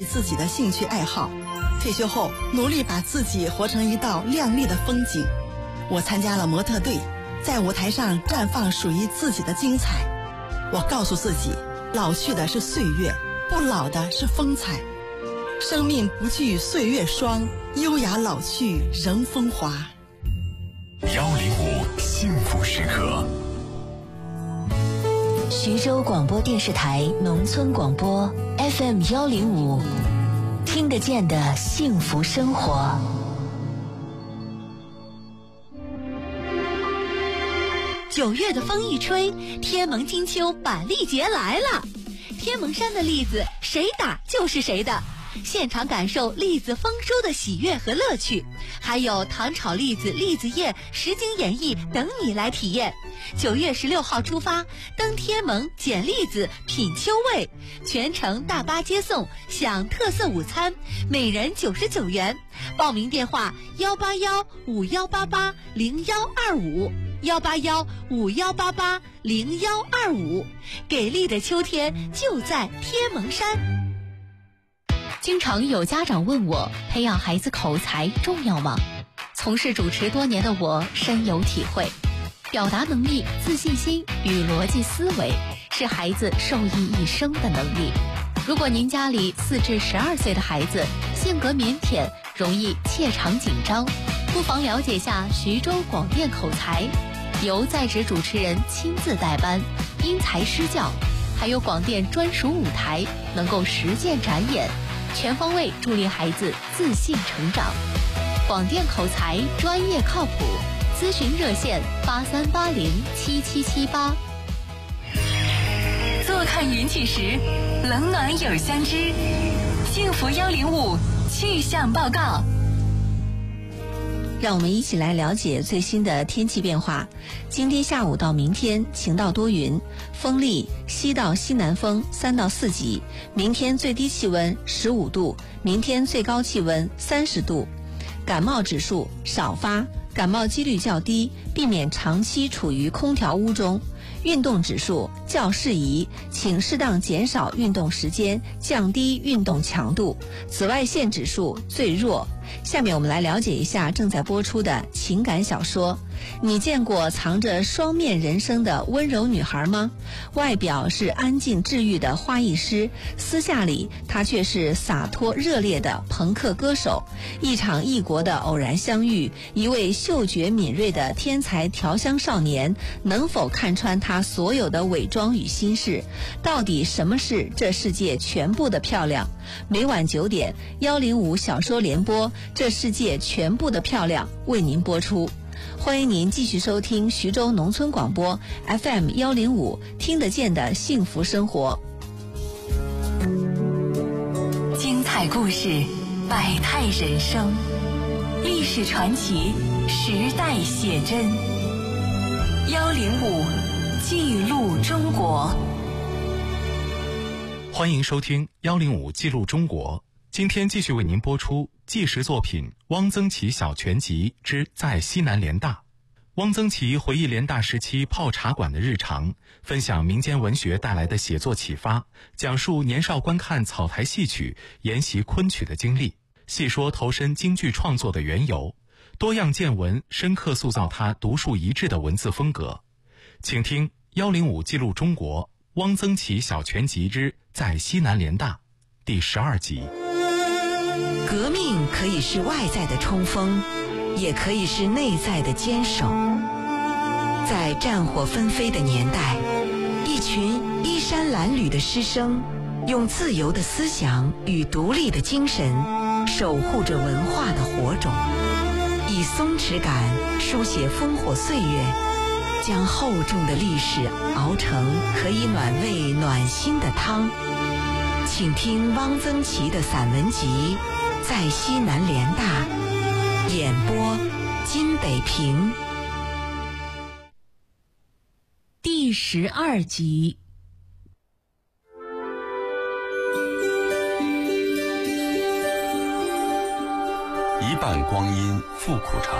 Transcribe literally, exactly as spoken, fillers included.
习自己的兴趣爱好。退休后，努力把自己活成一道亮丽的风景。我参加了模特队，在舞台上绽放属于自己的精彩。我告诉自己，老去的是岁月，不老的是风采。生命不惧岁月霜，优雅老去仍风华。 幺零五幸福时刻。 徐州广播电视台农村广播 F M 幺零五，听得见的幸福生活。 九月的风一吹，天蒙金秋板栗节来了。天蒙山的栗子谁打就是谁的，现场感受栗子丰收的喜悦和乐趣，还有糖炒栗子、栗子宴、实景演绎等你来体验。九月十六号出发，登天蒙捡栗子品秋味，全程大巴接送，享特色午餐，每人九十九元。报名电话幺八幺五幺八八零幺二五幺八幺五幺八八零幺二五。给力的秋天就在天蒙山。 经常有家长问我，培养孩子口才重要吗？从事主持多年的我深有体会，表达能力、自信心与逻辑思维是孩子受益一生的能力。如果您家里四至十二岁的孩子性格腼腆，容易怯场紧张，不妨了解下徐州广电口才，由在职主持人亲自带班，因材施教，还有广电专属舞台，能够实践展演，全方位助力孩子自信成长。广电口才专业靠谱，咨询热线八三八零七七七八。 坐看云起时，冷暖有相知。幸福幺零五气象报告。 让我们一起来了解最新的天气变化。今天下午到明天晴到多云，风力西到西南风三到四级。明天最低气温十五度，明天最高气温三十度。感冒指数少发，感冒几率较低，避免长期处于空调屋中。运动指数较适宜，请适当减少运动时间，降低运动强度。紫外线指数最弱。下面我们来了解一下正在播出的情感小说。你见过藏着双面人生的温柔女孩吗？外表是安静治愈的花艺师，私下里她却是洒脱热烈的朋克歌手。一场异国的偶然相遇，一位嗅觉敏锐的天才调香少年，能否看穿她所有的伪装与心事？到底什么是这世界全部的漂亮？每晚九点，幺零五小说联播，这世界全部的漂亮为您播出。欢迎您继续收听徐州农村广播 F M 幺零五，听得见的幸福生活。 精彩故事，百态人生，历史传奇，时代写真。幺零五记录中国。 欢迎收听幺零五记录中国。今天继续为您播出纪实作品《汪曾祺小全集之在西南联大》。汪曾祺回忆联大时期泡茶馆的日常，分享民间文学带来的写作启发，讲述年少观看草台戏曲、研习昆曲的经历，细说投身京剧创作的缘由，多样见闻深刻塑造他独树一帜的文字风格。请听幺零五记录中国汪曾祺小全集之在西南联大第十二集。 革命可以是外在的冲锋，也可以是内在的坚守。在战火纷飞的年代，一群衣衫褴褛的师生，用自由的思想与独立的精神，守护着文化的火种，以松弛感书写烽火岁月，将厚重的历史熬成可以暖胃暖心的汤。请听汪曾祺的散文集《在西南联大》，演播金北平。 第十二集。 一半光阴复苦茶，